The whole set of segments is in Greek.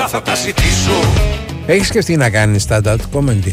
θα τα ζητήσω. Έχεις σκεφτεί να κάνεις stand-up comedy?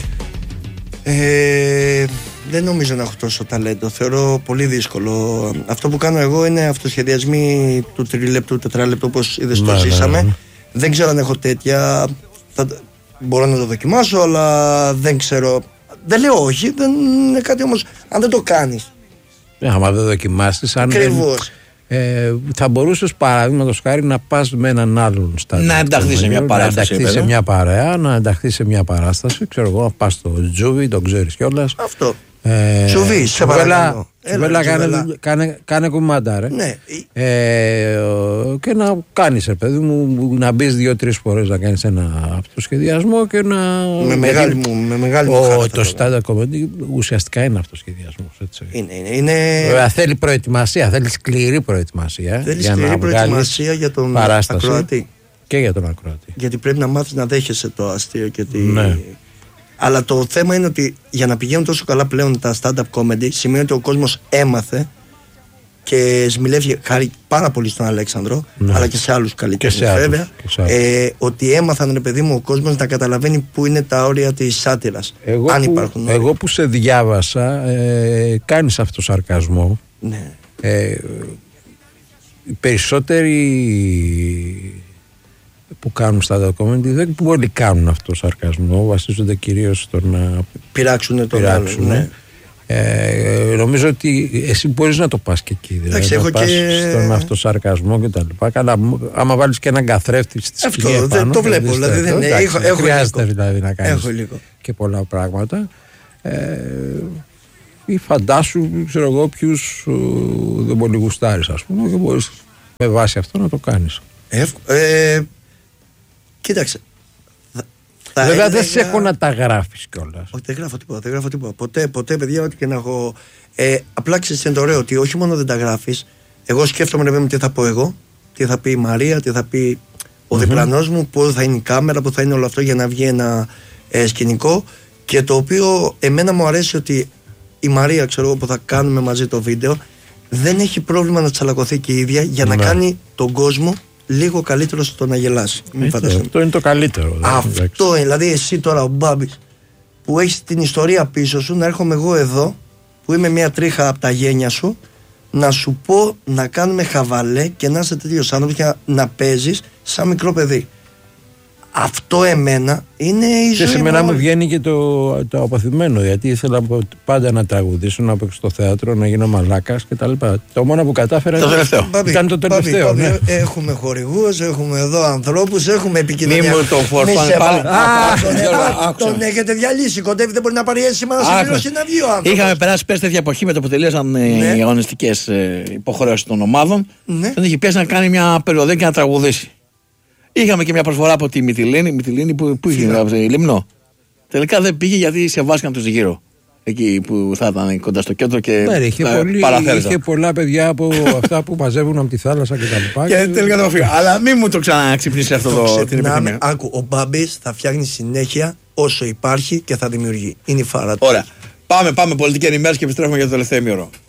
Δεν νομίζω να έχω τόσο ταλέντο. Θεωρώ πολύ δύσκολο. Αυτό που κάνω εγώ είναι αυτοσχεδιασμοί του 3λεπτού, 4λεπτού, όπως είδες το ζήσαμε. Δεν ξέρω αν έχω τέτοια. Μπορώ να το δοκιμάσω, αλλά δεν ξέρω. Δεν λέω όχι, δεν είναι κάτι όμως. Αν δεν το κάνεις. Άμα δεν δοκιμάσεις, αν ακριβώς. Θα μπορούσες παραδείγματος χάρη να πας με έναν άλλον να ενταχθείς σε μια παράσταση. Να ενταχθείς σε μια παράσταση. Ξέρω εγώ, να πας στο Τζούβι, τον ξέρεις κιόλας. Αυτό. Τζούβι, σε παρακαλώ. Κάνε κουμάντα, ρε. Ναι. Και να κάνεις, παιδί μου, να μπεις 2-3 φορές να κάνεις ένα αυτοσχεδιασμό και να. Με μεγάλη μου χαρά. Το stand-up comedy ουσιαστικά είναι αυτοσχεδιασμός. Είναι. Βέβαια θέλει προετοιμασία, θέλει σκληρή προετοιμασία. Θέλει σκληρή προετοιμασία για τον ακροατή. Και για τον ακροατή. Γιατί πρέπει να μάθεις να δέχεσαι το αστείο και ναι. Αλλά το θέμα είναι ότι για να πηγαίνουν τόσο καλά πλέον τα stand-up comedy σημαίνει ότι ο κόσμος έμαθε και σμιλεύει χάρη πάρα πολύ στον Αλέξανδρο, αλλά και σε άλλους καλλιτέχνες βέβαια, ότι έμαθαν, ρε παιδί μου, ο κόσμος να καταλαβαίνει πού είναι τα όρια της σάτυρας. Αν υπάρχουν. Εγώ που σε διάβασα, κάνεις αυτοσαρκασμό. Ναι. Οι περισσότεροι που κάνουν stand-up comedy δεν πολύ κάνουν αυτό σαρκασμό, βασίζονται κυρίως στο να πειράξουν τον άλλον. Ναι. Νομίζω ότι εσύ μπορείς να το πας και εκεί. Εντάξει, να πας στον αυτοσαρκασμό και τα λοιπά. Καλά, άμα βάλεις και έναν καθρέφτη στη σκηνή αυτό δεν το βλέπω. Δηλαδή δεν χρειάζεται δηλαδή να κάνεις και πολλά πράγματα. Ή φαντάσου, ξέρω εγώ, ποιους δεν πολύ γουστάρεις, ας πούμε, και μπορείς με βάση αυτό να το κάνεις. Κοίταξε. Βέβαια δεν σε έχω να τα γράφεις κιόλας. Όχι, δεν γράφω τίποτα. Ποτέ, παιδιά, ό,τι και να έχω. Απλά ξέρεις, είναι το ωραίο ότι όχι μόνο δεν τα γράφεις. Εγώ σκέφτομαι να τι θα πω εγώ, τι θα πει η Μαρία, τι θα πει ο διπλανός μου, πού θα είναι η κάμερα, πού θα είναι όλο αυτό για να βγει ένα σκηνικό. Και το οποίο εμένα μου αρέσει ότι η Μαρία, ξέρω εγώ, που θα κάνουμε μαζί το βίντεο, δεν έχει πρόβλημα να τσαλακωθεί και η ίδια για να κάνει τον κόσμο λίγο καλύτερο στο να γελάσει. Αυτό είναι το καλύτερο. Αυτό, δηλαδή εσύ τώρα ο Μπάμπης που έχεις την ιστορία πίσω σου, να έρχομαι εγώ εδώ που είμαι μια τρίχα από τα γένια σου, να σου πω να κάνουμε χαβαλέ και να είσαι τέτοιος άνθρωπος και να παίζεις σαν μικρό παιδί. Αυτό εμένα είναι η ζωή. Και σε μένα μου βγαίνει και το αποθυμένο, γιατί ήθελα πάντα να τραγουδήσω, να παίξω στο θέατρο, να γίνω μαλάκας κτλ. Το μόνο που κατάφερα ήταν το τελευταίο. Ναι. Έχουμε χορηγούς, έχουμε εδώ ανθρώπους, έχουμε επικοινωνία. Μη μου το φορφάνε πάλι. Τον έχετε διαλύσει. Κοντεύει, δεν μπορεί να πάρει αίσθημα να συμπληρώσει ένα δύο άνθρωπο. Είχαμε περάσει πέρσι τέτοια εποχή με το που τελείωσαν οι αγωνιστικές υποχρεώσεις των ομάδων. Δεν είχε πιάσει να κάνει μια περιοδία και να τραγουδήσει. Είχαμε και μια προσφορά από τη Μυτιλήνη που είχε από τη Λιμνό. Τελικά δεν πήγε γιατί σε βάσκαν τους γύρω. Εκεί που θα ήταν κοντά στο κέντρο και παραθέριζαν. Είχε πολλά παιδιά από αυτά που μαζεύουν από τη θάλασσα και τα λοιπά. Και τελικά το φύγα. Αλλά μην μου το ξαναξυπνήσει αυτό την επιθυμία. Άκου, ο Μπάμπης θα φτιάχνει συνέχεια όσο υπάρχει και θα δημιουργεί. Είναι η φάρα του. Ωραία. Πάμε πολιτική ενημέρωση και επιστρέφουμε για το τελευταίο ημίωρο.